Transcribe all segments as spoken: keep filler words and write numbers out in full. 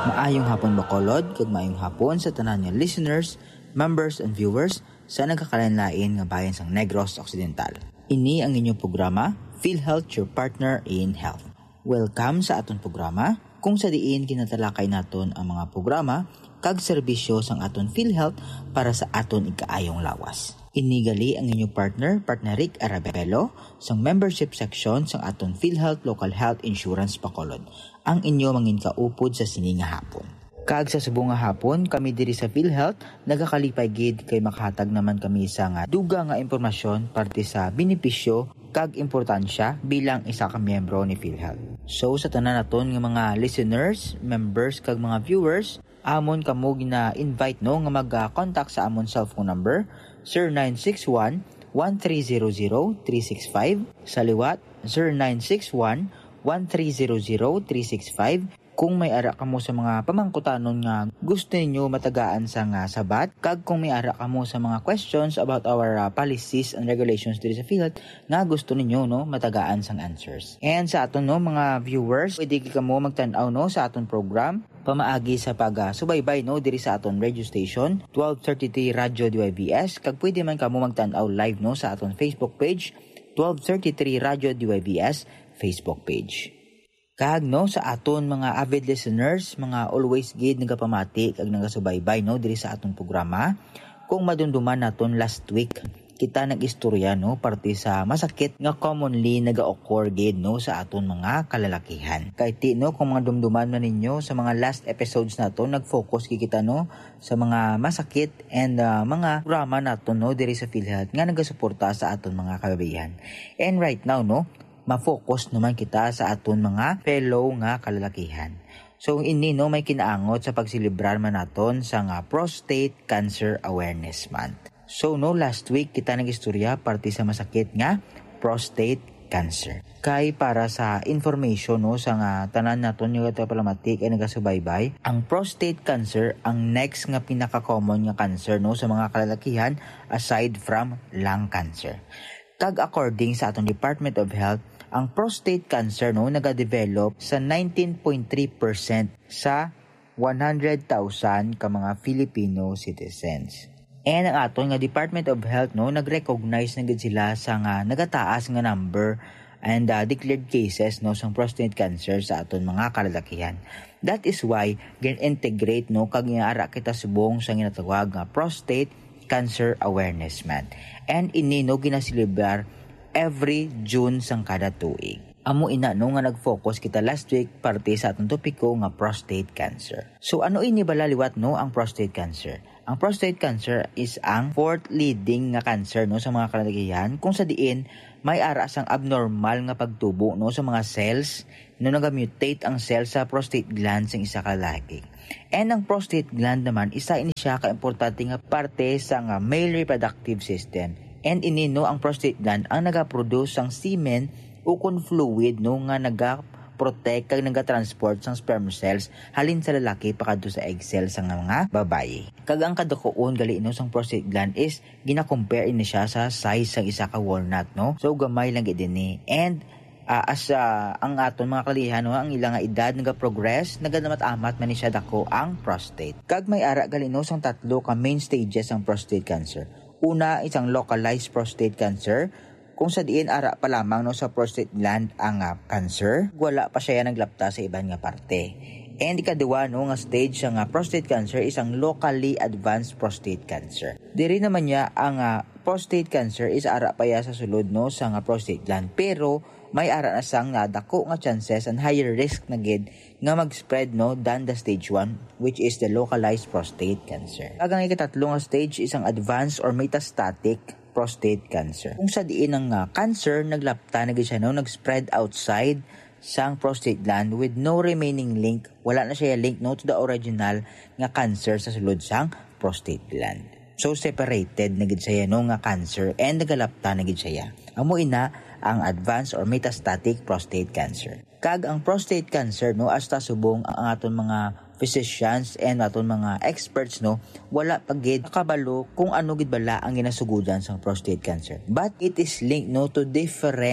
Maayong hapon Bacolod, kag maayong hapon sa tanan nga listeners, members and viewers sa nagkakalanlain nga bayan sang Negros Occidental. Ini ang inyong programa, PhilHealth, your partner in health. Welcome sa aton programa, kung sa diin kinatalakay naton ang mga programa kag serbisyo sang aton PhilHealth para sa aton ikaayong lawas. Inigali ang inyong partner, partner Rick Arabelo, sang membership section sang aton PhilHealth Local Health Insurance Bacolod, ang inyo mangin kaupod sa sini nga hapon. Kag sa subong nga hapon, kami diri sa PhilHealth, nagakalipay gid kay makahatag naman kami sa nga duga nga impormasyon parte sa benepisyo kag importansya bilang isa ka miyembro ni PhilHealth. So sa tanan naton nga mga listeners, members kag mga viewers, amon kamo gina-invite no nga mag-contact sa amon cellphone number zero nine six one, one three zero zero, three six five, sa liwat zero nine six one, one three zero zero, three six five. Kung may ara kamo sa mga pamangkutanon nga gusto ninyo matagaan sa nga sabat, kag kung may ara kamo sa mga questions about our uh, policies and regulations diri sa PhilHealth nga gusto ninyo no matagaan sang answers. And sa aton no mga viewers, pwede kamo magtan-aw no sa aton program pamaagi sa pag-subaybay no diri sa aton radio station twelve thirty-three Radyo D Y V S, kag pwede man kamo magtan-aw live no sa aton Facebook page twelve thirty-three Radyo D Y V S Facebook page. Kag no sa aton mga avid listeners, mga always gid nagapamati kag nagasubaybay no diri sa aton programa. Kung madumduman naton last week, kita nag-istorya no parte sa masakit nga commonly naga-occur gid no sa aton mga kalalakihan. Kay ti no kung mga dumduman man ninyo sa mga last episodes naton, nag-focus kay kita no sa mga masakit and uh, mga programa naton no diri sa PhilHealth nga nagasuporta sa aton mga kababayan. And right now no, ma-focus naman kita sa aton mga fellow nga kalalakihan. So ini no may kinaangot sa pagsilibrar man naton sa nga Prostate Cancer Awareness Month. So no last week kita nag-istorya parte sa masakit nga prostate cancer. Kay para sa information no sa nga tanan naton yung katapalamatik ay nagasubaybay, ang prostate cancer ang next nga pinaka-common nga cancer no sa mga kalalakihan aside from lung cancer. Kag according sa atong Department of Health, ang prostate cancer no nagadevelop sa nineteen point three percent sa one hundred thousand ka mga Filipino citizens. And ang aton nga Department of Health no nagrecognize na gid sila sa nga nagataas nga number and uh, declared cases no sa prostate cancer sa aton mga kalalakihan. That is why gin-integrate no kag ara kita subong sa ginatawag nga Prostate Cancer Awareness Month. And ini no ginasilibrar every June sang kada tuig. Amo ina no nga nag-focus kita last week parte sa atong topiko nga prostate cancer. So ano ini balaliwat no ang prostate cancer? Ang prostate cancer is ang fourth leading nga cancer no sa mga kalalakihan kung sa diin may ara sang abnormal nga pagtubo no sa mga cells no nagamutate ang cell sa prostate gland sang isa ka lalaki. And ang prostate gland naman isa ini siya ka importante nga parte sa nga male reproductive system. And ini no ang prostate gland ang nagaproduce sang semen o kun fluid no nga naga-protect kag naga-transport sang sperm cells halin sa lalaki pakadto sa egg cells sang mga babaye. Kag ang kadukoon gali no sang prostate gland is gina-compare ini siya sa size sang isa ka walnut no. So gamay lang gid ni. And uh, as uh, ang aton mga kalihan no, ang ilang nga edad naga-progress, nagadamat-amat man ni siya dako ang prostate. Kag may ara gali no sang tatlo ka main stages sang prostate cancer. Una, isang localized prostate cancer, kung sa diin ara pa lamang no sa prostate gland ang uh, cancer, wala pa siya naglapta sa ibang nga parte. And ikaduwa no nga stage sa nga prostate cancer isang locally advanced prostate cancer. Diri naman niya ang uh, prostate cancer is ara pa ya sa sulod no sa nga prostate gland, pero may ara na sang nga dako nga chances and higher risk na gid nga mag-spread no than the stage one, which is the localized prostate cancer. Ang ikatatlo nga stage isang advanced or metastatic prostate cancer. Kung sa diin ang uh, cancer naglapta na gid siya no nag-spread outside sang prostate gland with no remaining link, wala na siya link no to the original nga cancer sa sulod sang prostate gland. So separated na gid siya no nga cancer and nagalapta na gid siya. Amo ina ang advanced or metastatic prostate cancer. Kag ang prostate cancer no hasta subong ang aton mga physicians and aton mga experts no wala pa gid kabalo kung ano gid bala ang ginasugudan sa prostate cancer. But it is linked no to different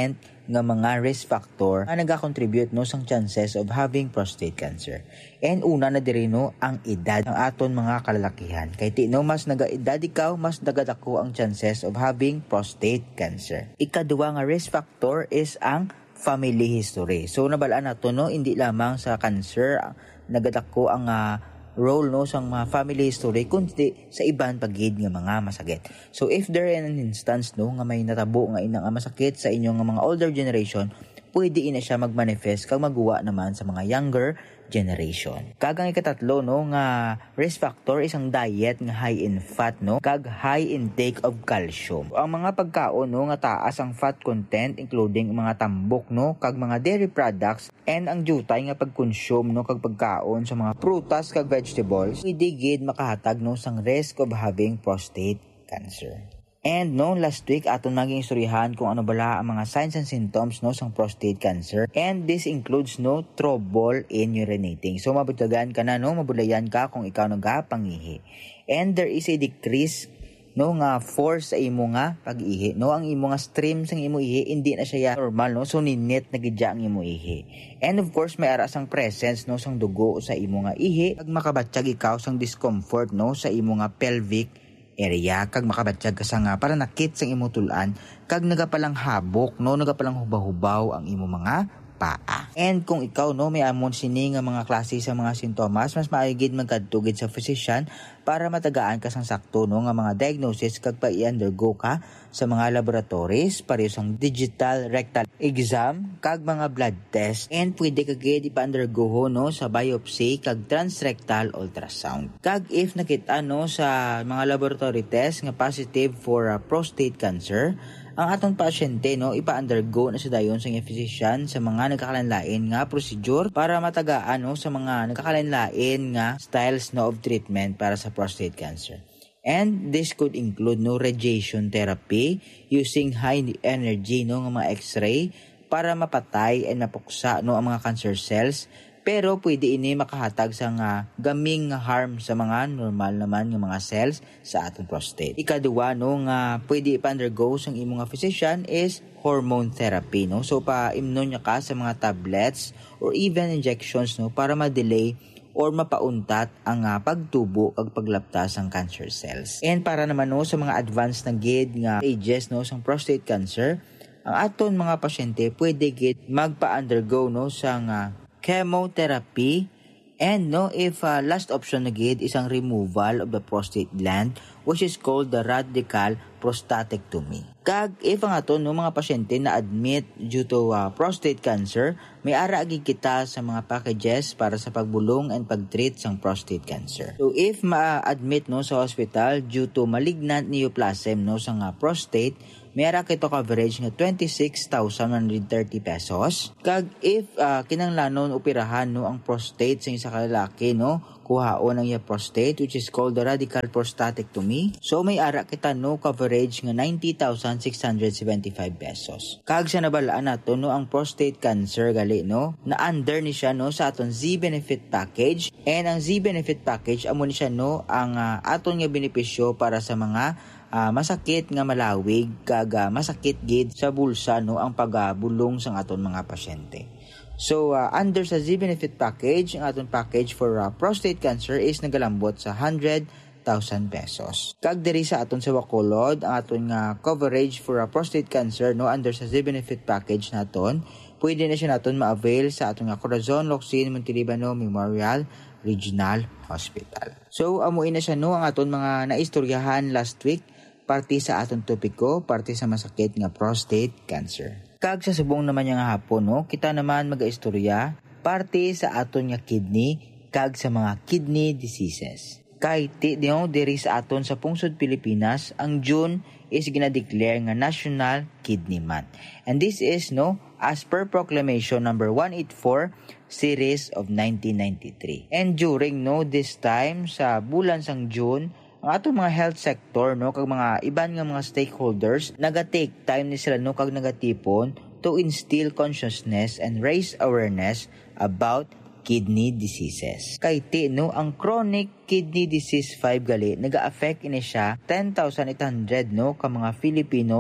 nga mga risk factor nga nagakontribute no sang chances of having prostate cancer. And una na diri no ang edad ng aton mga kalalakihan. Kay ti no mas naga-edad ikaw, mas nagadako ang chances of having prostate cancer. Ikaduwa nga risk factor is ang family history. So nabalaan nato no hindi lamang sa cancer nagadako ang uh, role no sang mga family history kundi sa iban pagid nga mga masakit. So if there is an instance no nga may natabo nga inang masakit sa inyong nga mga older generation, pwede ina siya magmanifest kag magawa naman sa mga younger generation. Kagang ikatatlo no nga risk factor isang diet nga high in fat no kag high intake of calcium. Ang mga pagkaon no nga taas ang fat content including mga tambok no kag mga dairy products and ang jutay nga pag-consume no kag pagkaon sa mga prutas kag vegetables pwede gid makahatag no sang risk of having prostate cancer. And no, last week aton maging istoryahan kung ano bala ang mga signs and symptoms no sang prostate cancer. And this includes no trouble in urinating. So mabutagan ka na no, mabulayan ka kung ikaw nagapangihi. And there is a decrease no nga force sa imo nga pag-ihi. No, ang imo nga stream sang imo ihi hindi na siya normal no. So ninit na gidya ang imo ihi. And of course may ara sang presence no sang dugo sa imo nga ihi. Pag makabatsyag ikaw sang discomfort no sa imo nga pelvic area kag makabatsyag ka sa nga para nakit sang imo tulan kag nagapalang habok no nagapalang hubaw-hubaw ang imo mga paa. And kung ikaw no may amon sini nga mga klase sa mga sintomas, mas maayo gid magkadtugid sa physician para matagaan ka sang sakto no nga mga diagnosis kag pa-i-undergo ka sa mga laboratories pareho sang digital rectal exam kag mga blood test. And pwede ka gid ipa-undergo no sa biopsy kag transrectal ultrasound. Kag if nakita no sa mga laboratory test nga positive for uh, prostate cancer, ang atong pasyente no ipa-undergo na sa dayon sa physician sa mga nagkakalanlain nga procedure para matagaan no sa mga nagkakalanlain nga styles no of treatment para sa prostate cancer. And this could include no radiation therapy using high energy no nga mga X-ray para mapatay and mapuksa no ang mga cancer cells. Pero pwede ini makahatag sa nga gaming nga harm sa mga normal naman nga mga cells sa atong prostate. Ikaduwa no nga pwede ipa-undergo sang imo nga physician is hormone therapy no. So pa-imnon niya ka sa mga tablets or even injections no para ma-delay or mapauntat ang uh, pagtubo kag paglaptas sang cancer cells. And para naman no sa mga advanced na gid nga stages no sang prostate cancer, ang aton mga pasyente pwede gid magpa-undergo no sang uh, chemotherapy. And no if uh, last option na gid isang removal of the prostate gland which is called the radical prostatectomy. Kag if ang aton no mga pasyente na admit due to uh, prostate cancer, may ara gid kita sa mga packages para sa pagbulong and pagtreat sang prostate cancer. So if ma-admit no sa hospital due to malignant neoplasm no sang uh, prostate, may ara kito coverage nga twenty-six thousand one hundred thirty pesos. Kag if uh, kinanglanon operahan no ang prostate sa isa ka lalaki no, kuhaon ang iya prostate which is called the radical prostatectomy. So may ara kita no coverage nga ninety thousand six hundred seventy-five pesos. Kag sa nabalaan nato no ang prostate cancer gali no, na under ni siya no sa aton Z benefit package. And ang Z benefit package amo ni siya no ang uh, aton nga benepisyo para sa mga Uh, masakit nga malawig kag uh, masakit gid sa bulsa no ang pagabulong sang aton mga pasyente. So uh, under sa Z benefit package, ang aton package for uh, prostate cancer is nagalambot sa one hundred thousand pesos. Kag diri sa aton sa Bacolod, ang aton nga coverage for uh, prostate cancer no under sa Z benefit package naton, pwede na siya naton ma-avail sa aton nga Corazon Locsin Montelibano Memorial Regional Hospital. So amuin na siya no ang aton mga naistoryahan last week parte sa aton topiko, parte sa masakit nga prostate cancer. Kag sa subong naman nga hapon no, kita naman magaistorya parte sa aton nga kidney kag sa mga kidney diseases. Kay ti no, diri sa aton sa pungsod Pilipinas, ang June is gina-declare nga National Kidney Month. And this is no as per proclamation number one eighty-four series of nineteen ninety-three. And during no this time sa bulan sang June, ang atong mga health sector no kag mga iban nga mga stakeholders naga-take time ni sila no kag nagatipon to instill consciousness and raise awareness about kidney diseases. Kay ti no ang chronic kidney disease five gali naga-affect ini siya ten thousand eight hundred no ka mga Filipinos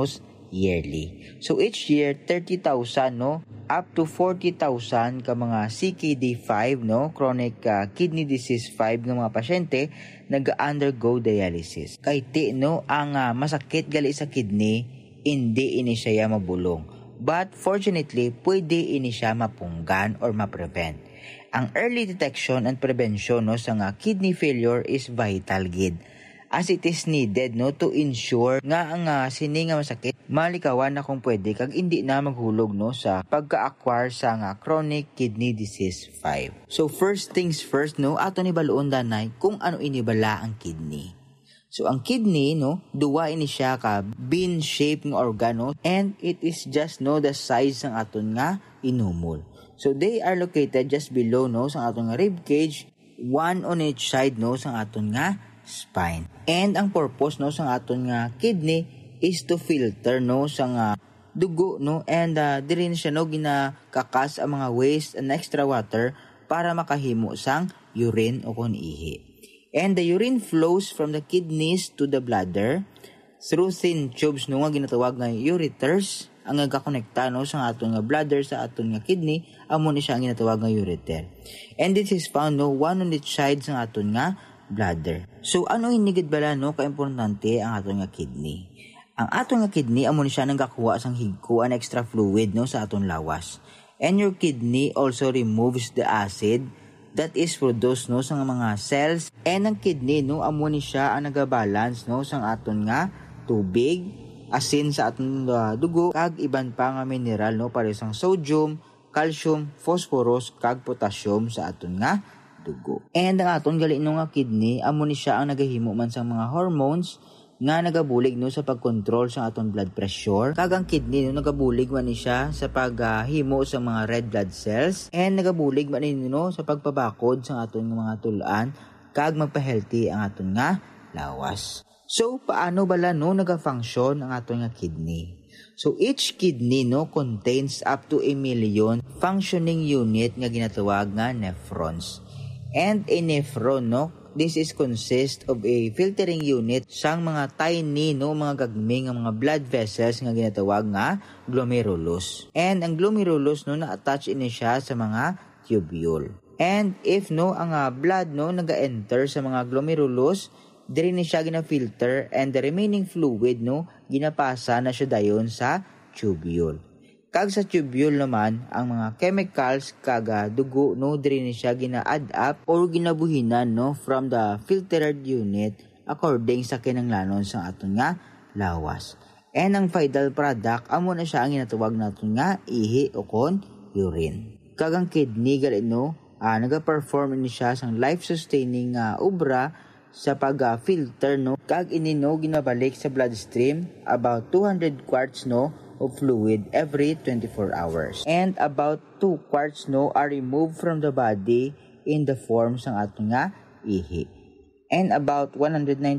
yearly. So each year thirty thousand no up to forty thousand ka mga C K D five no chronic uh, kidney disease five ng mga pasyente nag-undergo dialysis. Kay ti no ang uh, masakit gali sa kidney hindi ini siya mabulong. But fortunately pwede ini siya mapunggan or ma-prevent. Ang early detection and prevention no sa nga kidney failure is vital gid, as it is needed no to ensure nga ang uh, sini nga masakit malikawan na kung pwede kag hindi na maghulog no sa pagka-acquire sa nga chronic kidney disease five. So first things first no ato ni baluon danay kung ano inibala ang kidney. So ang kidney no duwa ini siya ka bean shaped nga organo and it is just no the size ng aton nga inumol. So they are located just below no sa aton nga rib cage, one on each side no sa aton nga spine. And ang purpose no sa aton nga kidney is to filter no sa nga dugo no and uh, diri na siya no ginakakas ang mga waste and extra water para makahimo sang urine o kon ihi. And the urine flows from the kidneys to the bladder through thin tubes no nga ginatawag nga ureters ang nagakonekta no sa aton nga bladder sa aton nga kidney amo ni siya ang ginatawag nga ureter. And this is found no one on each side sa aton nga bladder. So ano hinigid bala no kaimportante ang aton nga kidney? Ang aton nga kidney amo ni siya nagakuha sang higko an extra fluid no sa aton lawas. And your kidney also removes the acid that is produced no sa mga cells, and ang kidney no amo ni siya ang nagabalance no sang aton nga tubig, asin sa aton uh, dugo kag iban pa nga mineral no para sang sodium, calcium, phosphorus kag potassium sa aton nga dugo. And ang aton gali no nga kidney amo ni siya ang nagahimo man sang mga hormones nga nagabulig no sa pagkontrol sa aton blood pressure. Kag ang kidney no nagabulig man ni siya sa paghimo uh, sa mga red blood cells, and nagabulig man ni no sa pagpabakod sa aton mga tulaan kag magpa-healthy ang aton nga lawas. So paano bala no naga-function ang aton nga kidney? So each kidney no contains up to a million functioning unit nga ginatawag nga nephrons. And a nephron no this is consist of a filtering unit sang mga tiny no mga gagming nga mga blood vessels nga ginatawag nga glomerulus. And ang glomerulus no na-attach ini siya sa mga tubule. And if no ang uh, blood no naga-enter sa mga glomerulus, diri ni siya gina-filter and the remaining fluid no ginapasa na siya dayon sa tubule. Kag sa tubule naman, ang mga chemicals kaga dugo no diri ni siya gina-add up or ginabuhinan no from the filtered unit according sa kinanglanon sa aton nga lawas. And ang final product amo na siya ang ginatawag naton nga ihi o kon urine. Kag ang kidney gali no uh, naga-perform ni siya sang life-sustaining uh, obra sa pag-filter no kag ini no ginabalik sa bloodstream about two hundred quarts no of fluid every twenty-four hours. And about two quarts no are removed from the body in the form sang aton nga ihi. And about one hundred ninety